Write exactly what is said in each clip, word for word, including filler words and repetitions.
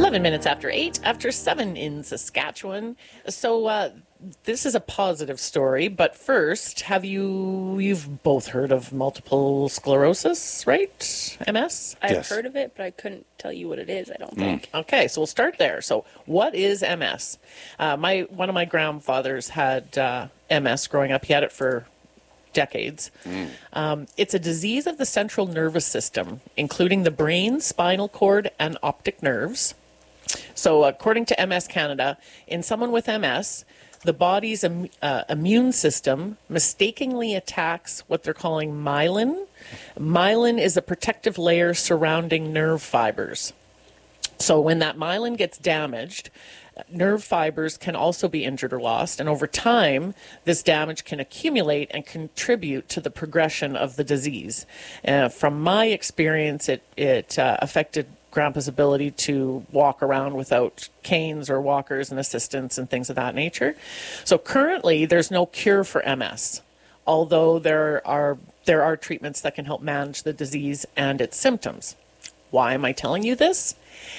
eleven minutes after eight, after seven in Saskatchewan. So uh, this is a positive story, but first, have you, you've both heard of multiple sclerosis, right? M S? I've Yes. heard of it, but I couldn't tell you what it is, I don't think. Okay, so we'll start there. So what is M S? Uh, my One of my grandfathers had uh, M S growing up. He had it for decades. Um, it's a disease of the central nervous system, including the brain, spinal cord, and optic nerves. So according to M S Canada, in someone with M S, the body's im- uh, immune system mistakenly attacks what they're calling myelin. Myelin is a protective layer surrounding nerve fibers. So when that myelin gets damaged, nerve fibers can also be injured or lost, and over time, this damage can accumulate and contribute to the progression of the disease. Uh, from my experience, it, it uh, affected Grandpa's ability to walk around without canes or walkers and assistants and things of that nature. So currently, there's no cure for M S, although there are there are treatments that can help manage the disease and its symptoms. Why am I telling you this?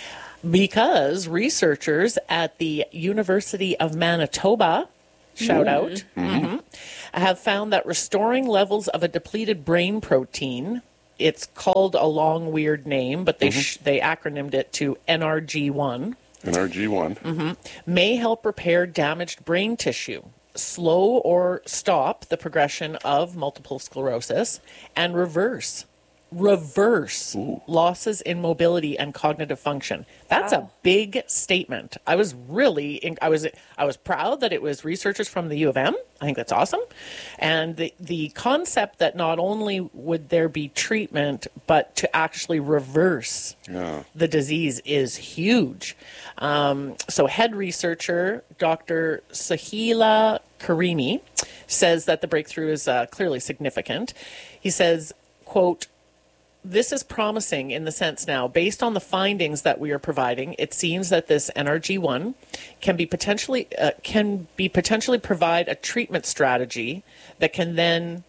Because researchers at the University of Manitoba, shout out, mhm, have found that restoring levels of a depleted brain protein, it's called a long weird name, but they sh- they acronymed it to N R G one, N R G one. may help repair damaged brain tissue, slow or stop the progression of multiple sclerosis, and reverse reverse Ooh. losses in mobility and cognitive function. That's Wow. a big statement. I was really in, I was I was proud that it was researchers from the U of M. I think that's awesome. And the the concept that not only would there be treatment, but to actually reverse Yeah. the disease is huge. Um, so head researcher Doctor Sahila Karimi says that the breakthrough is uh, clearly significant. He says, quote, "This is promising in the sense now, based on the findings that we are providing, it seems that this N R G one can be potentially uh, can be potentially provide a treatment strategy that can then,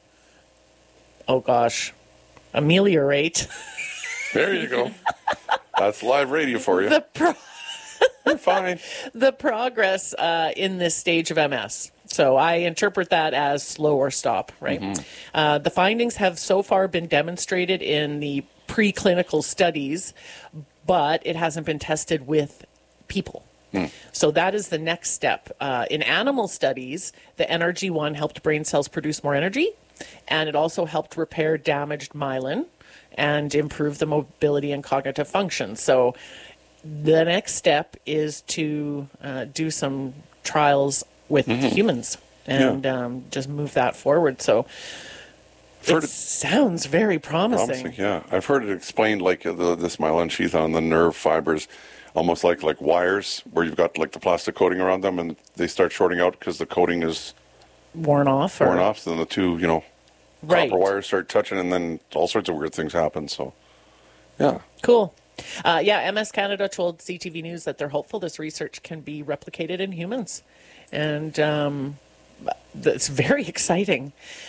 oh gosh, ameliorate There you go. That's live radio for you. the pro- You're fine. the progress uh, in this stage of M S." So I interpret that as slow or stop, right? Uh, the findings have so far been demonstrated in the preclinical studies, but it hasn't been tested with people. So that is the next step. Uh, in animal studies, the N R G one helped brain cells produce more energy, and it also helped repair damaged myelin and improve the mobility and cognitive function. So the next step is to uh, do some trials with humans and um, just move that forward. So I've heard it it sounds very promising. promising. Yeah, I've heard it explained like uh, the, this myelin sheath on the nerve fibers, almost like like wires where you've got like the plastic coating around them, and they start shorting out because the coating is Worn off? Or, worn off. So then the two, you know, Right. copper wires start touching, and then all sorts of weird things happen. So, yeah. Cool. Uh, yeah, M S Canada told C T V News that they're hopeful this research can be replicated in humans. And um, that's very exciting.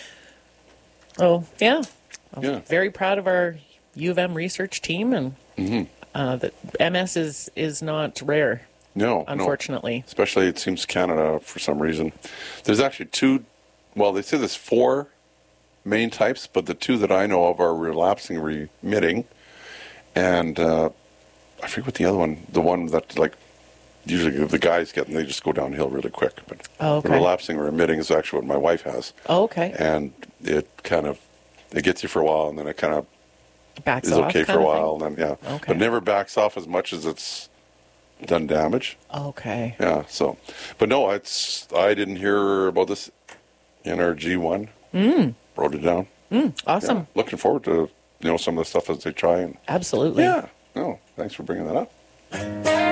Oh, yeah. I'm Yeah. very proud of our U of M research team, and uh, that M S is, is not rare, No, no. unfortunately. Especially, it seems Canada for some reason. There's actually two, well, they say there's four main types, but the two that I know of are relapsing, remitting, and uh, I forget what the other one, the one that, like, usually the guys get, and they just go downhill really quick. But Oh, okay. the relapsing or remitting is actually what my wife has. Oh, okay. And it kind of, it gets you for a while, and then it kind of Backs is off okay for kind a of while, thing? and then, yeah. Okay. But never backs off as much as it's done damage. Okay. Yeah, so, but no, it's, I didn't hear about this N R G one. Mm. Wrote it down. Awesome. Yeah, looking forward to, you know, some of the stuff as they try. And Absolutely. yeah, no, thanks for bringing that up.